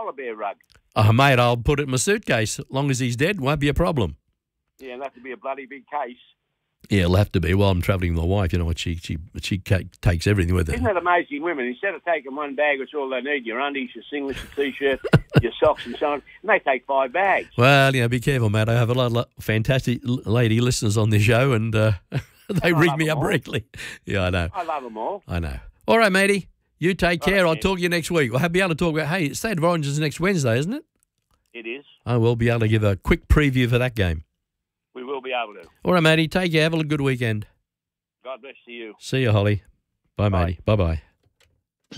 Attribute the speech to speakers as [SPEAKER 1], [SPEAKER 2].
[SPEAKER 1] koala bear rug.
[SPEAKER 2] Oh, mate, I'll put it in my suitcase. As long as he's dead, won't be a problem.
[SPEAKER 1] Yeah, it'll have to be a bloody big case.
[SPEAKER 2] Yeah, it'll have to be. While I'm travelling with my wife, you know what, she takes everything with her.
[SPEAKER 1] Isn't that amazing? Women, instead of taking one bag, it's all they need, your undies, your singlets, your T-shirt, your socks and so on, and they take 5 bags.
[SPEAKER 2] Well, be careful, mate. I have a lot of fantastic lady listeners on this show, and they ring me up regularly. Yeah, I know.
[SPEAKER 1] I love them all.
[SPEAKER 2] I know. All right, matey. You take care. I'll talk to you next week. We'll be able to talk about, hey, State of Origin is next Wednesday, isn't it?
[SPEAKER 1] It is.
[SPEAKER 2] I will be able to give a quick preview for that game.
[SPEAKER 1] We will be able to.
[SPEAKER 2] All right, matey. Take care. Have a good weekend.
[SPEAKER 1] God bless you.
[SPEAKER 2] See you, Holly. Bye, matey. Bye-bye.